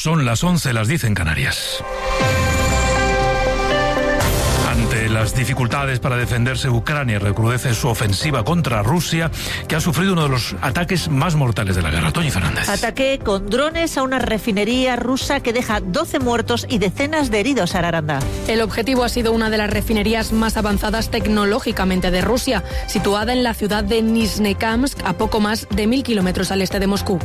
Son las 11, las 10 en Canarias. Ante las dificultades para defenderse, Ucrania recrudece su ofensiva contra Rusia, que ha sufrido uno de los ataques más mortales de la guerra. Toñi Fernández. Ataque con drones a una refinería rusa que deja 12 muertos y decenas de heridos, Sara Aranda. El objetivo ha sido una de las refinerías más avanzadas tecnológicamente de Rusia, situada en la ciudad de Nizhnekamsk, a poco más de 1.000 kilómetros al este de Moscú.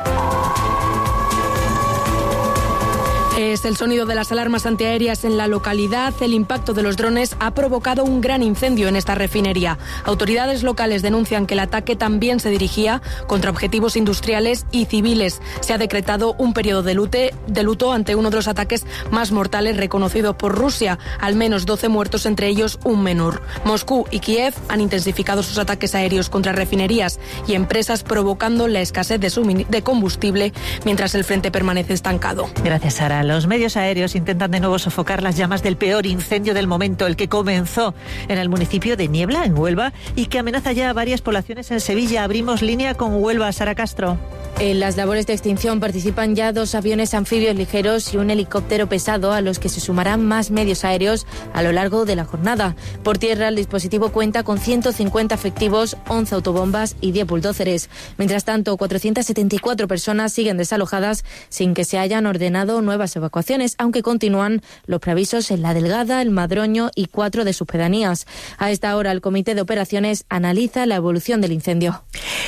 Es el sonido de las alarmas antiaéreas en la localidad. El impacto de los drones ha provocado un gran incendio en esta refinería. Autoridades locales denuncian que el ataque también se dirigía contra objetivos industriales y civiles. Se ha decretado un periodo de luto ante uno de los ataques más mortales reconocido por Rusia. Al menos 12 muertos, entre ellos un menor. Moscú y Kiev han intensificado sus ataques aéreos contra refinerías y empresas, provocando la escasez de combustible, mientras el frente permanece estancado. Gracias, Sara. Los medios aéreos intentan de nuevo sofocar las llamas del peor incendio del momento, el que comenzó en el municipio de Niebla, en Huelva, y que amenaza ya a varias poblaciones en Sevilla. Abrimos línea con Huelva. Sara Castro. En las labores de extinción participan ya 2 aviones anfibios ligeros y un helicóptero pesado, a los que se sumarán más medios aéreos a lo largo de la jornada. Por tierra, el dispositivo cuenta con 150 efectivos, 11 autobombas y 10 bulldóceres. Mientras tanto, 474 personas siguen desalojadas sin que se hayan ordenado nuevas evacuaciones, aunque continúan los preavisos en La Delgada, El Madroño y 4 de sus pedanías. A esta hora, el Comité de Operaciones analiza la evolución del incendio.